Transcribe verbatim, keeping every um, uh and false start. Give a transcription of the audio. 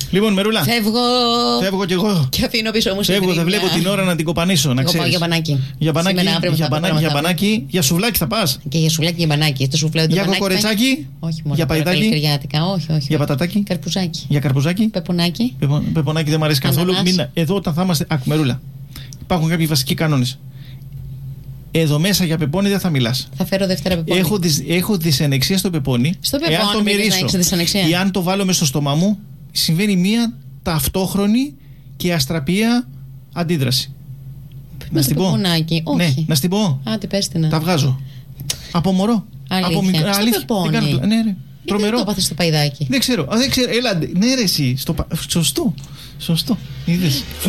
Λοιπόν, Μερούλα. Φεύγω. Φεύγω κι εγώ. Και αφήνω πίσω μου Φεύγω, δεν βλέπω την ώρα να την κοπανίσω. Να εγώ πάω ξέρεις. για μπανάκι. Για μπανάκι, Σήμερα, αύριο, για, μετά, μπανάκι, μετά, για μετά. μπανάκι, για σουβλάκι θα πας. Και για σουβλάκι και για μπανάκι. Το σουβλάκι του Για μπανάκι. κοκορετσάκι. Όχι μόνο. Για παϊδάκι. Όχι, όχι. Για πατατάκι. Καρπουζάκι. Για καρπουζάκι. Πεπονάκι. Πεπο, πεπονάκι δεν μου αρέσει καθόλου. Ανανάς. Μην, εδώ όταν θα είμαστε. Άκου, Μερούλα. Υπάρχουν κάποιοι βασικοί κανόνες. Εδώ μέσα για πεπόνι δεν θα μιλάς. Θα φέρω Δευτέρα πεπόνι. Έχω, δυσ, έχω δυσανεξία στο πεπόνι. Στο πεπόνι, εάν το μήπως να μυρίσω έχεις δυσανεξία. ή αν το βάλω μέσα στο στόμα μου, συμβαίνει μία ταυτόχρονη και αστραπία αντίδραση. Να στην πω. Πεπονάκι. Όχι. Ναι, να στην πω. Άντε, πες την. Τα βγάζω. Από μωρό. Αλήθεια. Από μικρό. Στο Αλήθεια. πεπόνι. Δεν κάνω- ναι, ρε. Τρομερό. Δεν το πάθεις στο παϊδάκι. Δεν ξέρω. Α, δεν ξέρω. Έλα, ναι, ρε, εσύ. Στο... πα- Σωστό. Σωστό. Είδες.